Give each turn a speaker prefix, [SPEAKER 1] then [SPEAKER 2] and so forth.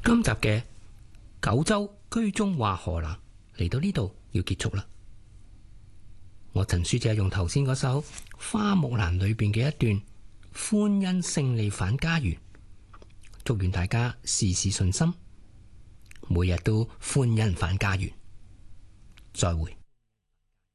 [SPEAKER 1] 今集嘅九州居中話河南嚟到呢度要結束啦。我陳書姐用頭先嗰首《花木蘭》裏邊嘅一段歡欣勝利返家園，祝願大家事事順心，每日都歡欣返家園。再會。